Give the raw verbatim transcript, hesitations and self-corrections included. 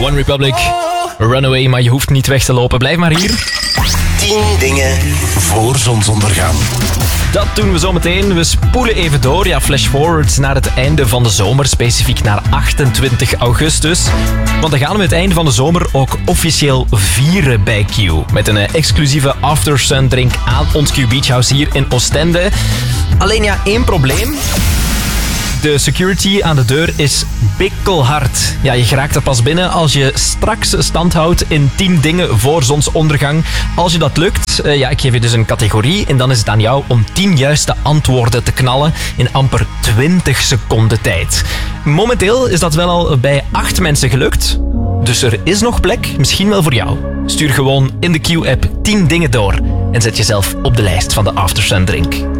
One Republic, Runaway, maar je hoeft niet weg te lopen. Blijf maar hier. tien dingen voor zonsondergang. Dat doen we zo meteen. We spoelen even door, ja, flash forward naar het einde van de zomer, specifiek naar achtentwintig augustus. Want dan gaan we het einde van de zomer ook officieel vieren bij Q. Met een exclusieve aftersun drink aan ons Q Beach House hier in Oostende. Alleen ja, één probleem. De security aan de deur is bikkelhard. Ja, je geraakt er pas binnen als je straks stand houdt in tien dingen voor zonsondergang. Als je dat lukt, uh, ja, ik geef je dus een categorie en dan is het aan jou om tien juiste antwoorden te knallen in amper twintig seconden tijd. Momenteel is dat wel al bij acht mensen gelukt. Dus er is nog plek, misschien wel voor jou. Stuur gewoon in de Q-app tien dingen door en zet jezelf op de lijst van de Aftersun Drink.